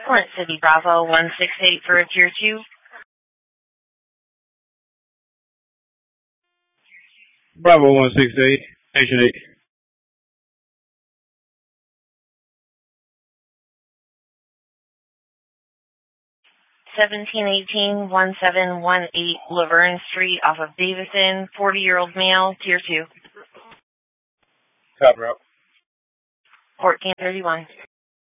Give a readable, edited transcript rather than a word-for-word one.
Flint City Bravo 168 for a Tier 2. Bravo 168, Station 8. 1718-1718 Laverne Street off of Davison, 40-year-old male, Tier 2. Top route. 1431.